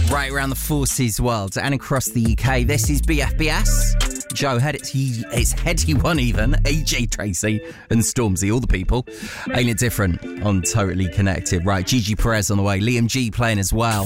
Right around the forces world and across the UK, this is BFBS. Joe, it's Heady One even, AJ Tracy and Stormzy, all the people. Ain't it different on Totally Connected? Right, Gigi Perez on the way, Liam G playing as well.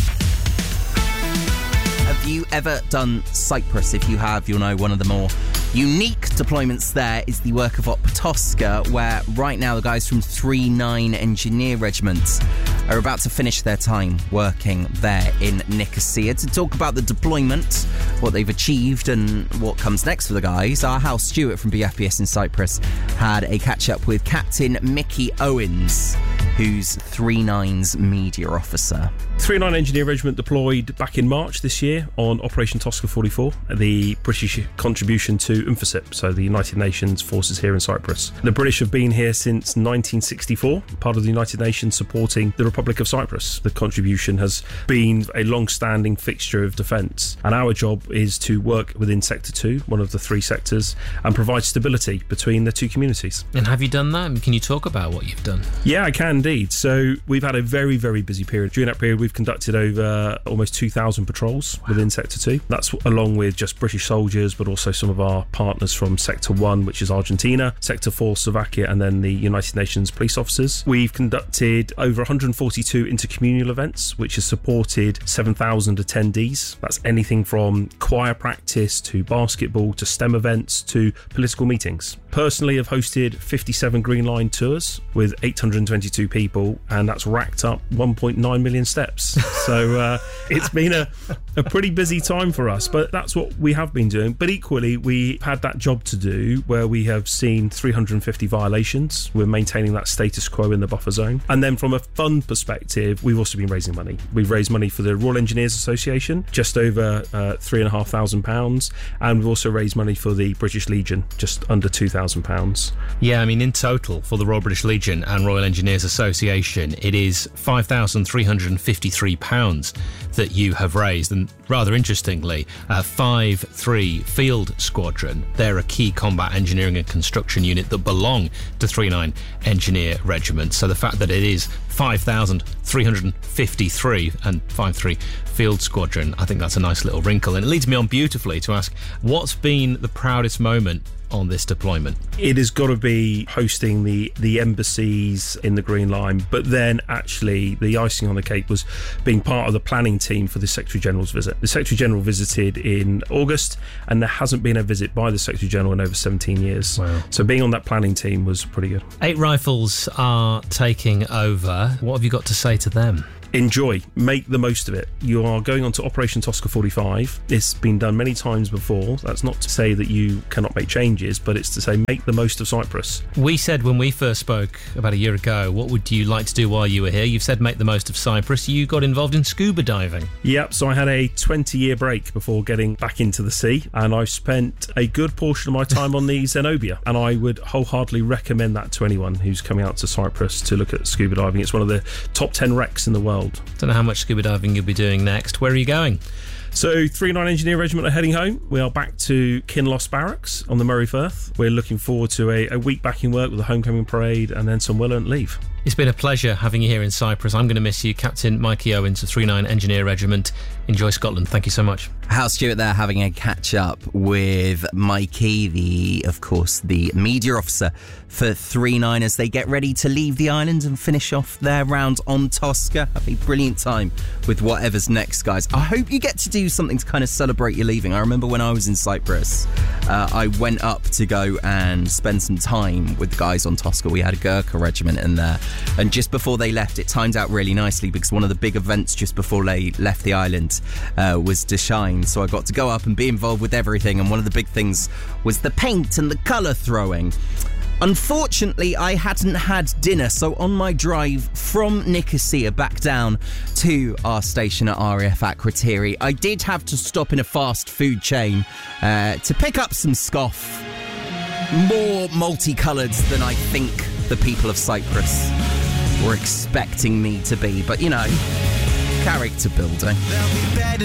Have you ever done Cyprus? If you have, you'll know one of the more unique deployments there is the work of Op Tosca, where right now the guys from 39 Engineer Regiment are about to finish their time working there in Nicosia. To talk about the deployment, what they've achieved and what comes next for the guys, our Hal Stewart from BFBS in Cyprus had a catch-up with Captain Mickey Owens, who's 39's media officer. 39 Engineer Regiment deployed back in March this year on Operation Tosca 44, the British contribution to UNFICYP, so the United Nations forces here in Cyprus. The British have been here since 1964, part of the United Nations supporting the Republic of Cyprus. The contribution has been a long-standing fixture of defence, and our job is to work within Sector 2, one of the three sectors, and provide stability between the two communities. And have you done that? Can you talk about what you've done? Yeah, I can indeed. So we've had a very, very busy period. During that period, we've conducted over almost 2,000 patrols within Sector 2. That's along with just British soldiers, but also some of our partners from Sector 1, which is Argentina, Sector 4, Slovakia, and then the United Nations police officers. We've conducted over 142 intercommunal events, which has supported 7,000 attendees. That's anything from choir practice to basketball to STEM events to political meetings. Personally, I've hosted 57 Green Line tours with 822 people, and that's racked up 1.9 million steps. So it's been a pretty busy time for us, but that's what we have been doing. But equally, we had that job to do where we have seen 350 violations. We're maintaining that status quo in the buffer zone. And then from a fund perspective, we've also been raising money. We've raised money for the Royal Engineers Association, just over £3,500, and we've also raised money for the British Legion, just under £2,000. Yeah, in total for the Royal British Legion and Royal Engineers Association, it is £5,353 that you have raised. And rather interestingly, 5-3 Field Squadron, they're a key combat engineering and construction unit that belong to 39 Engineer Regiment. So the fact that it is 5,353 and 5-3 Field Squadron, I think that's a nice little wrinkle. And it leads me on beautifully to ask, what's been the proudest moment on this deployment? It has got to be hosting the embassies in the Green Line, but then actually the icing on the cake was being part of the planning team for the Secretary General's visit. The Secretary General visited in August, and there hasn't been a visit by the Secretary General in over 17 years. Wow. So being on that planning team was pretty good. 8 Rifles are taking over. What have you got to say to them? Enjoy, make the most of it. You are going on to Operation Tosca 45. It's been done many times before. That's not to say that you cannot make changes, but it's to say make the most of Cyprus. We said when we first spoke about a year ago, what would you like to do while you were here? You've said make the most of Cyprus. You got involved in scuba diving. Yep, so I had a 20-year break before getting back into the sea, and I've spent a good portion of my time on the Zenobia, and I would wholeheartedly recommend that to anyone who's coming out to Cyprus to look at scuba diving. It's one of the top 10 wrecks in the world. Don't know how much scuba diving you'll be doing next. Where are you going? So 39 Engineer Regiment are heading home. We are back to Kinloss Barracks on the Murray Firth. We're looking forward to a week back in work with a homecoming parade and then some well-earned leave. It's been a pleasure having you here in Cyprus. I'm going to miss you, Captain Mikey Owens of 39 Engineer Regiment. Enjoy Scotland. Thank you so much. Hal Stewart there having a catch-up with Mikey, of course, the media officer for 39 as they get ready to leave the island and finish off their round on Tosca. Have a brilliant time with whatever's next, guys. I hope you get to do something to kind of celebrate your leaving. I remember when I was in Cyprus, I went up to go and spend some time with the guys on Tosca. We had a Gurkha regiment in there. And just before they left, it timed out really nicely because one of the big events just before they left the island was to shine. So I got to go up and be involved with everything. And one of the big things was the paint and the colour throwing. Unfortunately, I hadn't had dinner, so on my drive from Nicosia back down to our station at RAF Akrotiri, I did have to stop in a fast food chain to pick up some scoff. More multicoloured than I think the people of Cyprus were expecting me to be, but you know, character building.